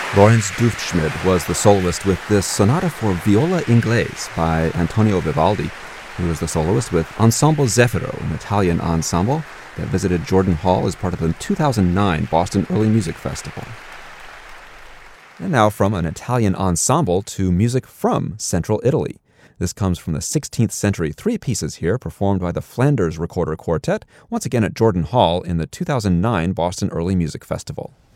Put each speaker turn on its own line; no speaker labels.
Lorenz Dufschmid was the soloist with this Sonata for Viola Inglese by Antonio Vivaldi. He was the soloist with Ensemble Zefiro, an Italian ensemble that visited Jordan Hall as part of the 2009 Boston Early Music Festival. And now from an Italian ensemble to music from Central Italy. This comes from the 16th century, three pieces here performed by the Flanders Recorder Quartet, once again at Jordan Hall in the 2009 Boston Early Music Festival.